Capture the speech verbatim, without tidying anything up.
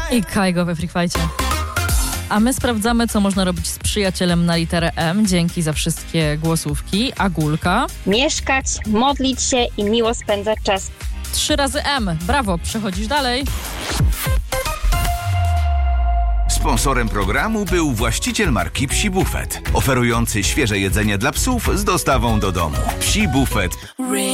I Kaigo we Freakfajcie. A my sprawdzamy, co można robić z przyjacielem na literę M. Dzięki za wszystkie głosówki. Agulka. Mieszkać, modlić się i miło spędzać czas. Trzy razy M. Brawo, przechodzisz dalej. Sponsorem programu był właściciel marki Psi Buffet, oferujący świeże jedzenie dla psów z dostawą do domu. Psi Buffet.